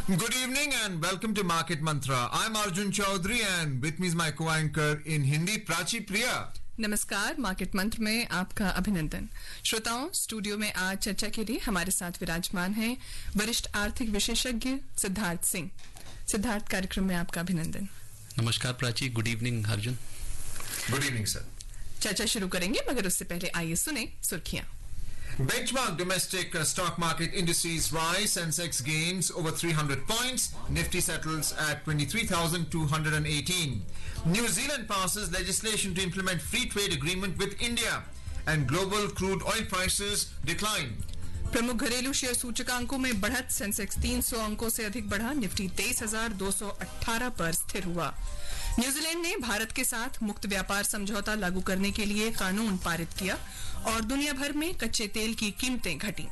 Good evening and welcome to Market Mantra. I'm Arjun Chaudhary and with me is my co-anchor in Hindi, Prachi Priya. नमस्कार, market मंत्र में आपका अभिनंदन। श्रोताओं, studio में आज चर्चा के लिए हमारे साथ विराजमान हैं वरिष्ठ आर्थिक विशेषज्ञ सिद्धार्थ सिंह। सिद्धार्थ, कार्यक्रम में आपका अभिनंदन। नमस्कार Prachi, good evening Arjun. Good evening, sir. चर्चा शुरू करेंगे, मगर उससे पहले आइए सुने सुर्खियां। Benchmark domestic stock market indices rise. Sensex gains over 300 points. Nifty settles at 23,218. New Zealand passes legislation to implement free trade agreement with India. And global crude oil prices decline. प्रमुख घरेलू शेयर सूचकांकों में बढ़त। Sensex 300 अंकों से अधिक बढ़ा। Nifty 23,218 पर स्थिर हुआ। न्यूजीलैंड ने भारत के साथ मुक्त व्यापार समझौता लागू करने के लिए कानून पारित किया और दुनिया भर में कच्चे तेल की कीमतें घटी।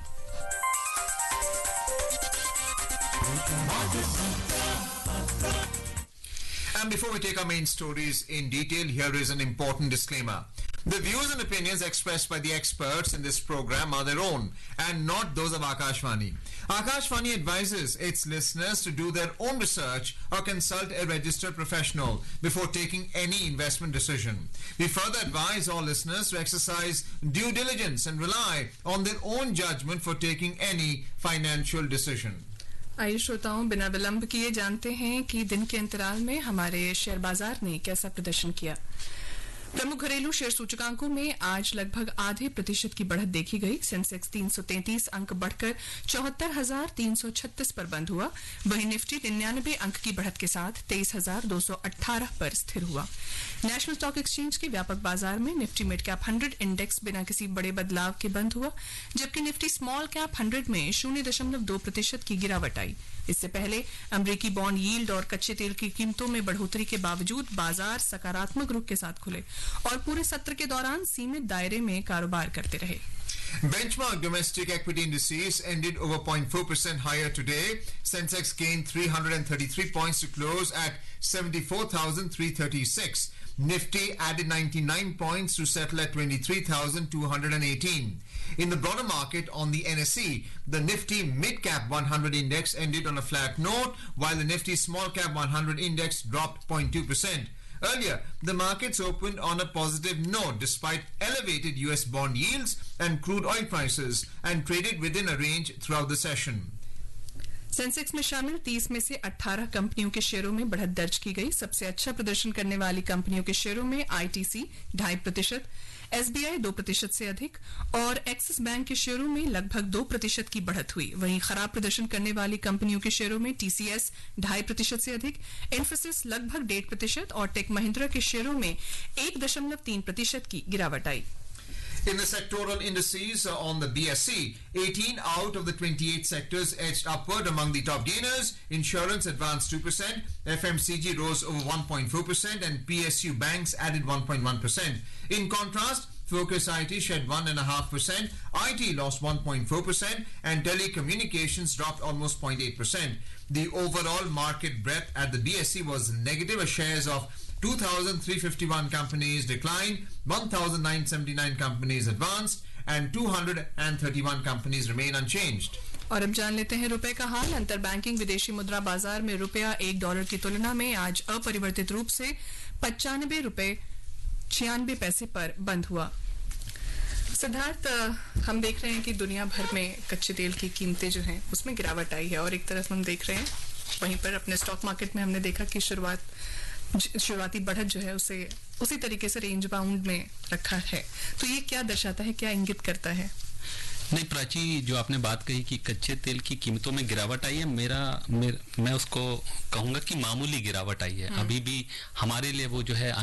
And before we take our main stories in detail, here is an important disclaimer. The views and opinions expressed by the experts in this program are their own and not those of Akashvani. Akashvani advises its listeners to do their own research or consult a registered professional before taking any investment decision. We further advise all listeners to exercise due diligence and rely on their own judgment for taking any financial decision. आइए श्रोताओं, बिना विलंब किए जानते हैं कि दिन के अंतराल में हमारे शेयर बाजार ने कैसा प्रदर्शन किया। प्रमुख घरेलू शेयर सूचकांकों में आज लगभग आधे प्रतिशत की बढ़त देखी गई। सेंसेक्स 333 अंक बढ़कर 74,336 पर बंद हुआ। वहीं निफ्टी 99 अंक की बढ़त के साथ 23,218 पर स्थिर हुआ। नेशनल स्टॉक एक्सचेंज के व्यापक बाजार में निफ्टी मिड कैप 100 इंडेक्स बिना किसी बड़े बदलाव के बंद हुआ, जबकि निफ्टी स्मॉल कैप 100 में 0.2% की गिरावट आई। इससे पहले अमेरिकी बॉन्ड यील्ड और कच्चे तेल की कीमतों में बढ़ोतरी के बावजूद बाजार सकारात्मक रुख के साथ खुले और पूरे सत्र के दौरान सीमित दायरे में कारोबार करते रहे। Benchmark domestic equity indices ended over 0.4% higher today. Sensex gained 333 points to close at 74,336. Nifty added 99 points to settle at 23,218. In the broader market on the NSE, the Nifty Mid-Cap 100 Index ended on a flat note, while the Nifty Small Cap 100 Index dropped 0.2%. Earlier, the markets opened on a positive note despite elevated US bond yields and crude oil prices and traded within a range throughout the session. Sensex में शामिल 30 में से 18 कंपनियों के शेयरों में बढ़त दर्ज की गई। सबसे अच्छा प्रदर्शन करने वाली कंपनियों के शेयरों में आईटीसी 2.5%, एसबीआई 2% से अधिक और एक्सिस बैंक के शेयरों में लगभग 2% की बढ़त हुई। वहीं खराब प्रदर्शन करने वाली कंपनियों के शेयरों में टीसीएस 2.5% से अधिक, इन्फोसिस लगभग 1.5% और टेक महिंद्रा के शेयरों में 1.3% की गिरावट आई। In the sectoral indices on the BSE, 18 out of the 28 sectors edged upward among the top gainers. Insurance advanced 2%, FMCG rose over 1.4% and PSU banks added 1.1%. In contrast, Focus IT shed 1.5%, IT lost 1.4% and telecommunications dropped almost 0.8%. The overall market breadth at the BSE was negative as shares of 2,351 companies declined, 1,979 companies advanced and 231 companies remain unchanged. और अब जान लेते हैं रुपए का हाल। अंतर banking विदेशी मुद्रा बाजार में रुपया $1 की तुलना में आज अपरिवर्तित रूप से 95 रुपए 96 पैसे पर बंद हुआ। सिद्धार्थ, हम देख रहे हैं कि दुनिया भर में कच्चे तेल की कीमतें जो हैं उसमें गिरावट आई है और एक तरफ हम देख रहे हैं वहीं पर अपने स्टॉक मार्केट में हमने देखा कि शुरुआती बढ़त जो है उसे उसी तरीके से रेंज बाउंड में रखा है। तो ये क्या दर्शाता है, क्या इंगित करता है? नहीं प्राची, जो आपने बात कही कि कच्चे तेल की कीमतों में गिरावट आई है, मैं उसको कहूंगा कि मामूली गिरावट आई है। अभी भी हमारे लिए वो जो है